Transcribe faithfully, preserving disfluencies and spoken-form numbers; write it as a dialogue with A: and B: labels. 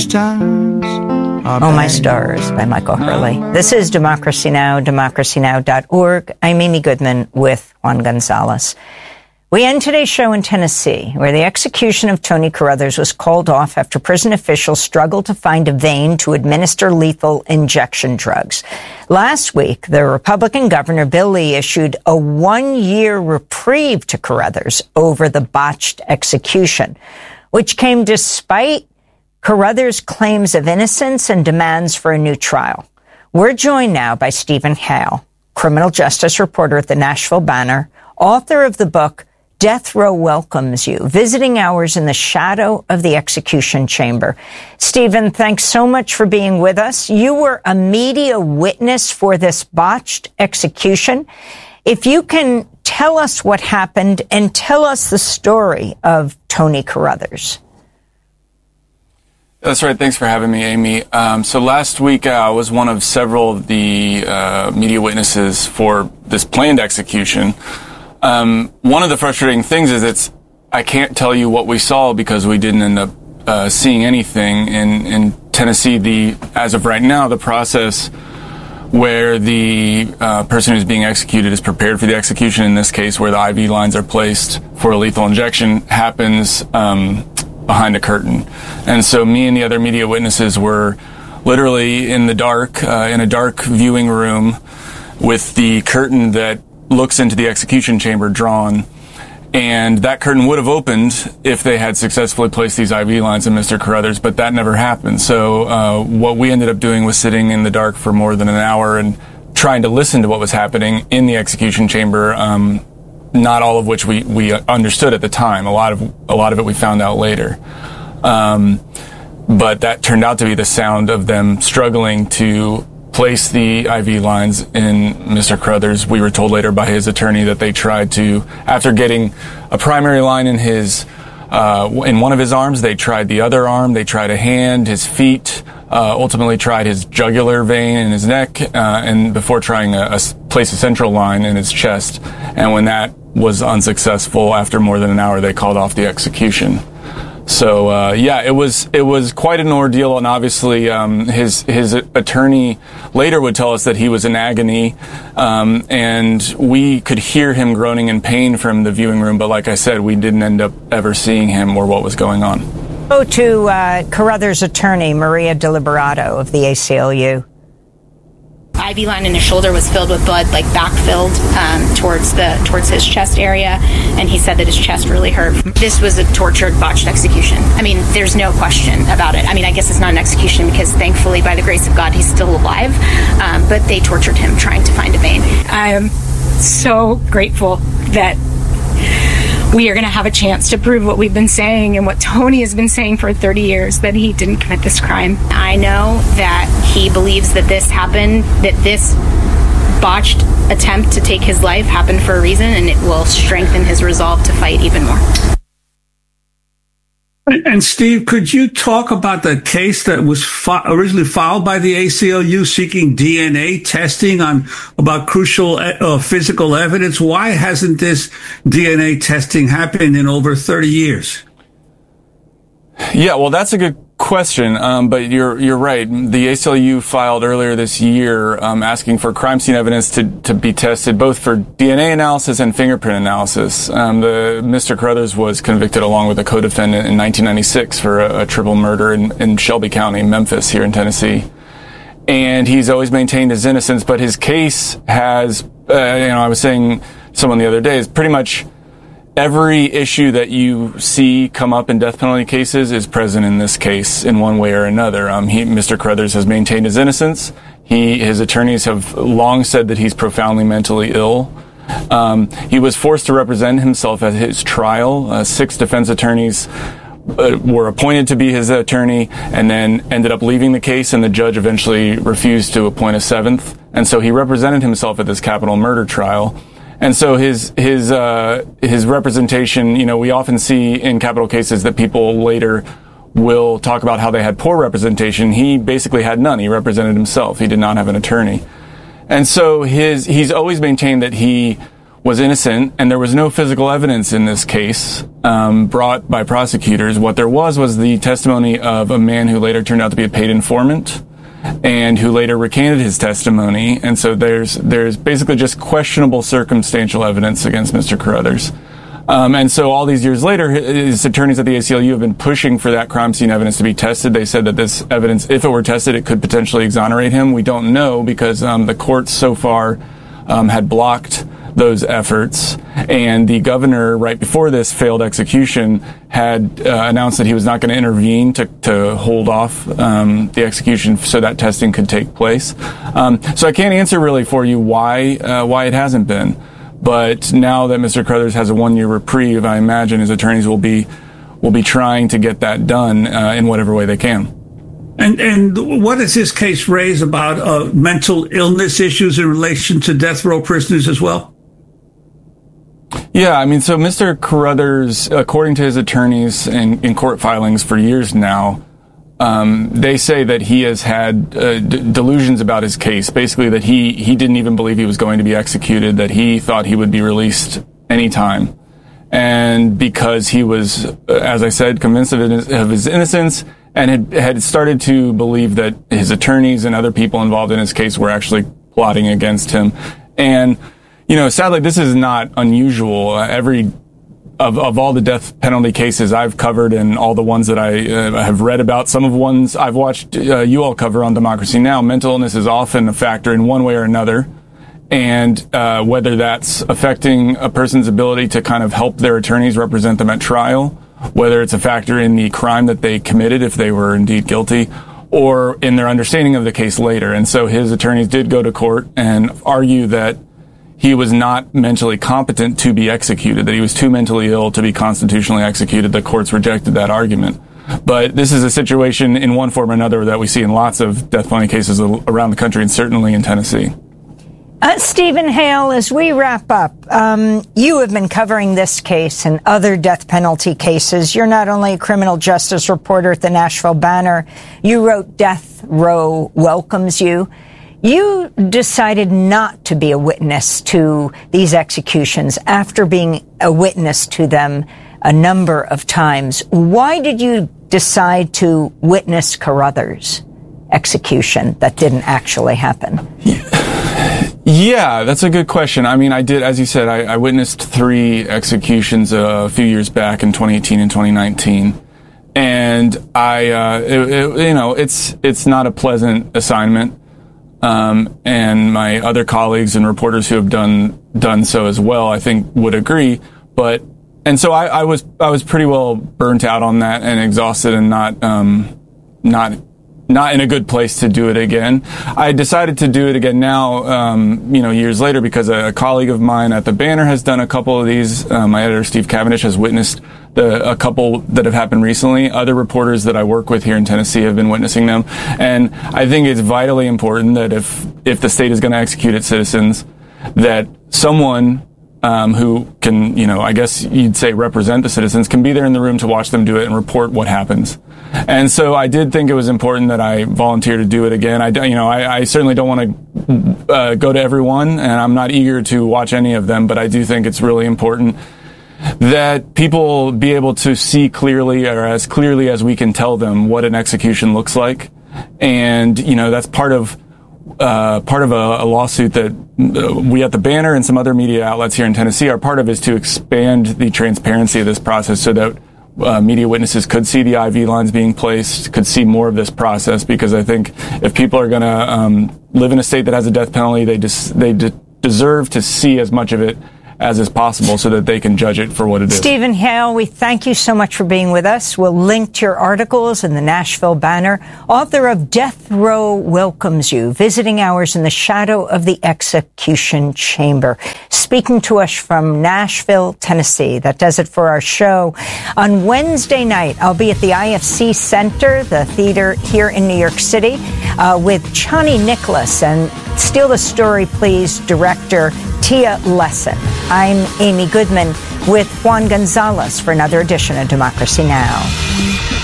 A: stars are
B: Oh My Stars by Michael Hurley. This is Democracy Now!, democracy now dot org. I'm Amy Goodman with Juan Gonzalez. We end today's show in Tennessee, where the execution of Tony Carruthers was called off after prison officials struggled to find a vein to administer lethal injection drugs. Last week, the Republican Governor Bill Lee issued a one-year reprieve to Carruthers over the botched execution, which came despite Carruthers' claims of innocence and demands for a new trial. We're joined now by Stephen Hale, criminal justice reporter at the Nashville Banner, author of the book Death Row Welcomes You, Visiting Hours in the Shadow of the Execution Chamber. Stephen, thanks so much for being with us. You were a media witness for this botched execution. If you can tell us what happened and tell us the story of Tony Carruthers.
C: That's right. Thanks for having me, Amy. Um, so last week, uh, I was one of several of the uh, media witnesses for this planned execution. Um, one of the frustrating things is it's, I can't tell you what we saw because we didn't end up, uh, seeing anything in, in Tennessee. The, as of right now, the process where the, uh, person who's being executed is prepared for the execution, in this case, where the I V lines are placed for a lethal injection, happens, um, behind a curtain. And so me and the other media witnesses were literally in the dark, uh, in a dark viewing room with the curtain that looks into the execution chamber drawn, and that curtain would have opened if they had successfully placed these I V lines in Mister Carruthers, but that never happened. So uh, what we ended up doing was sitting in the dark for more than an hour and trying to listen to what was happening in the execution chamber, um, not all of which we, we understood at the time. A lot of a lot of it we found out later. Um, but that turned out to be the sound of them struggling to place the I V lines in Mister Carruthers. We were told later by his attorney that they tried to, after getting a primary line in his, uh, in one of his arms, they tried the other arm, they tried a hand, his feet, uh, ultimately tried his jugular vein in his neck, uh, and before trying a, a place a central line in his chest. And when that was unsuccessful, after more than an hour, they called off the execution. So, uh, yeah, it was, it was quite an ordeal, and obviously, um, his, his attorney later would tell us that he was in agony, um, and we could hear him groaning in pain from the viewing room, but like I said, we didn't end up ever seeing him or what was going on.
B: Go to, uh, Carruthers' attorney, Maria DeLiberato of the A C L U.
D: I V line in his shoulder was filled with blood, like backfilled um, towards the towards his chest area, and he said that his chest really hurt. This was a tortured, botched execution. I mean, there's no question about it. I mean, I guess it's not an execution because thankfully, by the grace of God, he's still alive, um, but they tortured him trying to find a vein.
E: I am so grateful that we are going to have a chance to prove what we've been saying and what Tony has been saying for thirty years, that he didn't commit this crime.
D: I know that he believes that this happened, that this botched attempt to take his life happened for a reason, and it will strengthen his resolve to fight even more.
A: And Steve, could you talk about the case that was fi- originally filed by the A C L U seeking D N A testing on about crucial uh, physical evidence? Why hasn't this D N A testing happened in over thirty years?
C: Yeah, well, that's a good question, um, but you're you're right. The A C L U filed earlier this year um, asking for crime scene evidence to, to be tested both for D N A analysis and fingerprint analysis. Um, the Mister Carruthers was convicted along with a co-defendant in nineteen ninety-six for a, a triple murder in, in Shelby County, Memphis, here in Tennessee. And he's always maintained his innocence, but his case has, uh, you know, I was saying to someone the other day, is pretty much every issue that you see come up in death penalty cases is present in this case in one way or another. Um, he, Mister Carruthers has maintained his innocence. He, his attorneys have long said that he's profoundly mentally ill. Um, he was forced to represent himself at his trial. Uh, six defense attorneys uh, were appointed to be his attorney and then ended up leaving the case, and the judge eventually refused to appoint a seventh. And so he represented himself at this capital murder trial. And so his his uh, his representation, you know, we often see in capital cases that people later will talk about how they had poor representation. He basically had none. He represented himself. He did not have an attorney. And so his he's always maintained that he was innocent, and there was no physical evidence in this case um, brought by prosecutors. What there was was the testimony of a man who later turned out to be a paid informant, and who later recanted his testimony. And so there's there's basically just questionable circumstantial evidence against Mister Carruthers. Um, and so all these years later, his attorneys at the A C L U have been pushing for that crime scene evidence to be tested. They said that this evidence, if it were tested, it could potentially exonerate him. We don't know because um, the courts so far um, had blocked those efforts, and the governor, right before this failed execution, had uh, announced that he was not going to intervene to, to hold off um, the execution so that testing could take place. Um, so I can't answer really for you why uh, why it hasn't been, but now that Mister Carruthers has a one-year reprieve, I imagine his attorneys will be will be trying to get that done uh, in whatever way they can.
A: And and what does this case raise about uh, mental illness issues in relation to death row prisoners as well?
C: Yeah, I mean, so Mister Carruthers, according to his attorneys in, in court filings for years now, um, they say that he has had uh, d- delusions about his case. Basically, that he, he didn't even believe he was going to be executed, that he thought he would be released anytime. And because he was, as I said, convinced of his, of his innocence and had, had started to believe that his attorneys and other people involved in his case were actually plotting against him. And you know, sadly, this is not unusual. Uh, every of of all the death penalty cases I've covered and all the ones that I uh, have read about, some of the ones I've watched uh, you all cover on Democracy Now!, mental illness is often a factor in one way or another. And uh, whether that's affecting a person's ability to kind of help their attorneys represent them at trial, whether it's a factor in the crime that they committed if they were indeed guilty, or in their understanding of the case later. And so his attorneys did go to court and argue that he was not mentally competent to be executed, that he was too mentally ill to be constitutionally executed. The courts rejected that argument. But this is a situation in one form or another that we see in lots of death penalty cases around the country and certainly in Tennessee.
B: Uh, Stephen Hale, as we wrap up, um, you have been covering this case and other death penalty cases. You're not only a criminal justice reporter at the Nashville Banner, you wrote Death Row Welcomes You. You decided not to be a witness to these executions after being a witness to them a number of times. Why did you decide to witness Carruthers' execution that didn't actually happen?
C: Yeah, that's a good question. I mean, I did, as you said, I, I witnessed three executions a few years back in twenty eighteen and twenty nineteen. And I, uh, it, it, you know, it's, it's not a pleasant assignment. Um, and my other colleagues and reporters who have done, done so as well, I think would agree. But, and so I, I was, I was pretty well burnt out on that and exhausted and not, um, not, not in a good place to do it again. I decided to do it again now, um, you know, years later because a, a colleague of mine at the Banner has done a couple of these. Uh, my editor, Steve Cavendish, has witnessed the, a couple that have happened recently. Other reporters that I work with here in Tennessee have been witnessing them. And I think it's vitally important that if, if the state is going to execute its citizens, that someone Um, who can, you know, I guess you'd say represent the citizens, can be there in the room to watch them do it and report what happens. And so I did think it was important that I volunteer to do it again. I, you know, I, I certainly don't want to uh, go to everyone, and I'm not eager to watch any of them, but I do think it's really important that people be able to see clearly, or as clearly as we can tell them, what an execution looks like. And, you know, that's part of Uh, part of a, a lawsuit that uh, we at the Banner and some other media outlets here in Tennessee are part of, is to expand the transparency of this process so that uh, media witnesses could see the I V lines being placed, could see more of this process. Because I think if people are going to um, live in a state that has a death penalty, they just they de- deserve to see as much of it as is possible so that they can judge it for what it is.
B: Stephen Hale, we thank you so much for being with us. We'll link to your articles in the Nashville Banner. Author of Death Row Welcomes You, Visiting Hours in the Shadow of the Execution Chamber. Speaking to us from Nashville, Tennessee. That does it for our show. On Wednesday night, I'll be at the I F C Center, the theater here in New York City, uh, with Chani Nicholas and Steal the Story, Please director Tia Lesson. I'm Amy Goodman with Juan Gonzalez for another edition of Democracy Now!